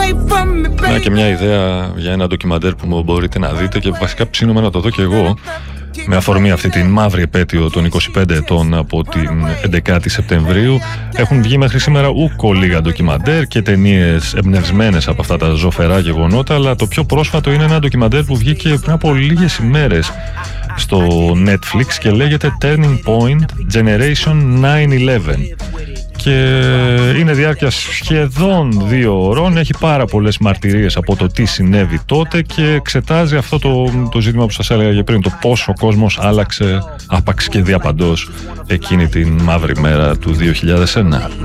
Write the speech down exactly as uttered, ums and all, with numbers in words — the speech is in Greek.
Να και μια ιδέα για ένα ντοκιμαντέρ που μπορείτε να δείτε και βασικά ψήνομαι να το δω και εγώ, με αφορμή αυτή την μαύρη επέτειο των είκοσι πέντε ετών από την έντεκα Σεπτεμβρίου. Έχουν βγει μέχρι σήμερα ούκο λίγα ντοκιμαντέρ και ταινίες εμπνευσμένες από αυτά τα ζωφερά γεγονότα, αλλά το πιο πρόσφατο είναι ένα ντοκιμαντέρ που βγήκε πριν από λίγες ημέρες στο Netflix και λέγεται Turning Point Generation nine eleven. Και είναι διάρκεια σχεδόν δύο ώρων, έχει πάρα πολλές μαρτυρίες από το τι συνέβη τότε και εξετάζει αυτό το, το ζήτημα που σας έλεγα πριν, το πώς ο κόσμος άλλαξε άπαξ και διαπαντός εκείνη την μαύρη μέρα του δύο χιλιάδες ένα.